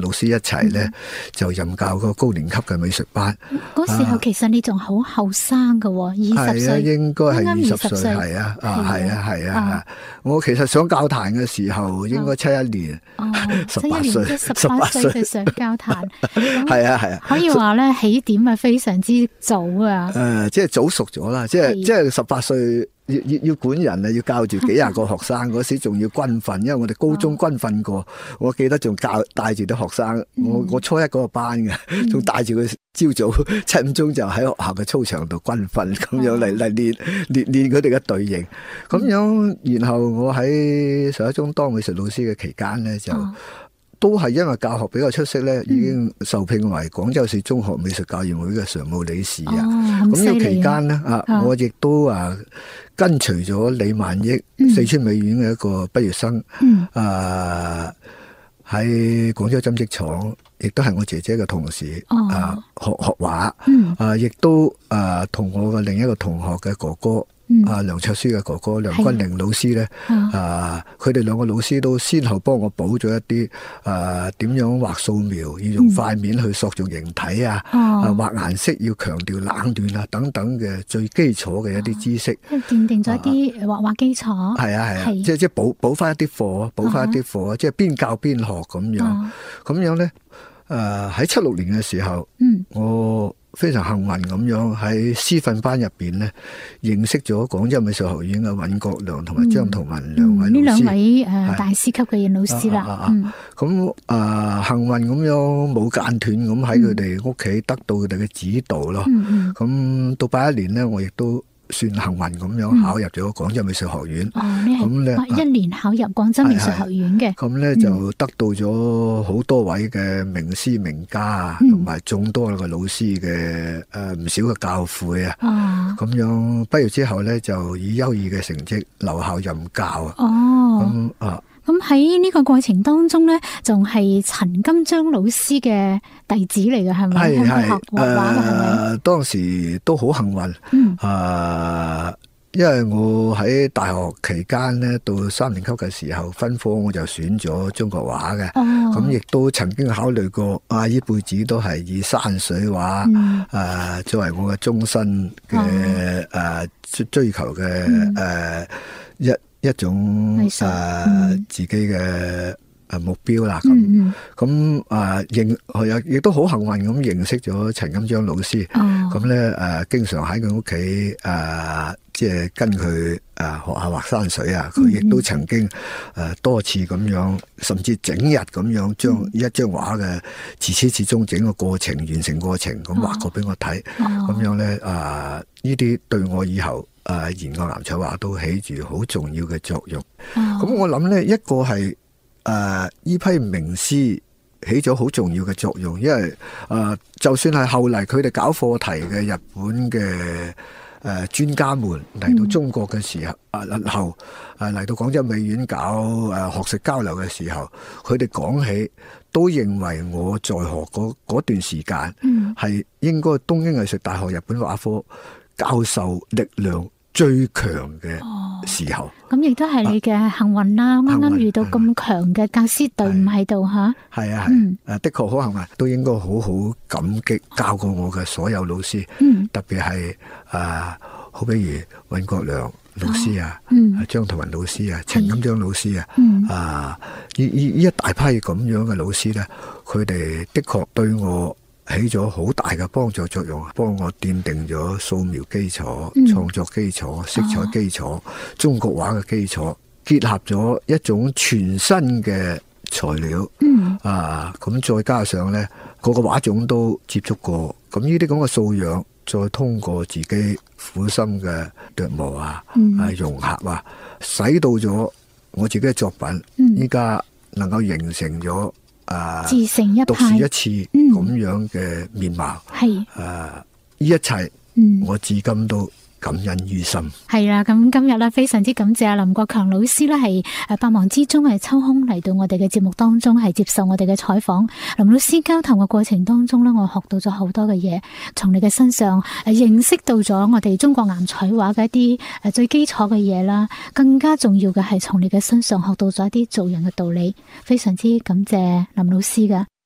老師一齊咧就任教嗰個高年級嘅美術班。 嗰時候其實你仲好後生㗎喎，20歲， 係啊，應該係20歲， 係啊，係啊。我其實上教壇嘅時候應該71年，18歲 ，18歲就上教壇， 係啊， 可以話咧起點係非常之早啊。 即係早熟咗啦，即係18歲。要管人啊，要教住幾廿個學生，嗰時仲要軍訓，因為我哋高中軍訓過，我記得仲帶住啲學生，我初一嗰個班嘅，仲帶住佢朝早7、5鐘就喺學校嘅操場度軍訓，咁樣嚟練佢哋嘅隊形，咁樣，然後我喺上一中當美術老師嘅期間咧就。都係因為教學比較出色咧，已經受聘為廣州市中學美術教研會嘅常務理事啊。咁呢個期間咧，我亦都跟隨咗李萬益四川美院嘅一個畢業生，喺廣州針織廠，亦都係我姐姐嘅同事，學畫，亦都同我嘅另一個同學嘅哥哥。梁卓書嘅哥哥梁君玲老師咧，佢哋兩個老師都先後幫我補咗一啲點樣畫素描，要用塊面去塑造形體啊，畫顏色要強調冷暖啊等等嘅最基礎嘅一啲知識， 奠定咗一啲畫畫基礎。係啊， 即係補翻一啲課，即係邊教邊學咁樣咧。喺76年嘅時候，我非常幸運咁樣喺師訓班入邊咧，認識咗廣州美術學院嘅尹國良同埋張圖文兩位老師。 呢兩位大師級嘅老師啦。 咁幸運咁樣冇間斷咁喺佢哋屋企得到佢哋嘅指導咯。咁到81年咧，我亦都算幸運咁樣考入咗廣州美術學院。咁咧 81年考入廣州美術學院嘅。咁咧就得到咗好多位嘅名師名家啊，同埋眾多嘅老師嘅唔少嘅教誨啊。咁樣畢業之後咧，就以優異嘅成績留校任教啊。 咁喺呢個過程當中咧，仲係陳金章老師嘅弟子嚟嘅，係咪？係學畫畫嘅，係咪？ 當時都好幸運，因為我喺大學期間咧，到3年級嘅時候分科，我就選咗中國畫嘅。咁亦都曾經考慮過，呢輩子都係以山水畫作為我嘅終身嘅追求嘅一種自己嘅目標啦。亦都好幸運咁認識咗陳金章老師。咁咧經常喺佢屋企即係跟佢學下畫山水啊。佢亦都曾經多次咁樣，甚至整日咁樣將一張畫嘅自始至終整個過程、完成過程咁畫過俾我睇。咁樣咧呢啲對我以後研究岩彩畫都起住好重要嘅作用。咁我諗咧，一個係呢批名師起咗好重要嘅作用，因為就算係後嚟佢哋搞課題嘅日本嘅專家們嚟到中國嘅時候，後嚟到廣州美院搞學術交流嘅時候，佢哋講起都認為我在學嗰段時間係應該東京藝術大學日本畫科教授力量最強嘅時候。 咁亦都係你嘅幸運啦，啱啱遇到咁強嘅教師隊伍喺度吓。 係的確好幸運，都應該好好感激教過我嘅所有老師。特別係好比如尹國良老師啊，張圖文老師啊，陳金章老師啊，呢一大批咁樣嘅老師咧，佢哋的確對我起咗好大嘅幫助作用，幫我奠定咗素描基礎、創作基礎、色彩基礎、中國畫嘅基礎，結合咗一種全新嘅材料。咁再加上呢個畫種都接觸過，咁呢啲咁嘅素養，再通過自己苦心嘅琢磨融合使到咗我自己嘅作品，依家能夠形成咗自成一派， 獨樹一幟咁樣嘅面貌。呢一切我至今都感恩於心。 係啦，咁今日咧非常之感謝林國強老師咧，係百忙之中係抽空嚟到我哋嘅節目當中，係接受我哋嘅採訪。林老師交談嘅過程當中咧，我學到咗好多嘅嘢，從你嘅身上認識到咗我哋中國岩彩畫嘅一啲最基礎嘅嘢啦，更加重要嘅係從你嘅身上學到咗一啲做人嘅道理。非常之感謝林老師㗎。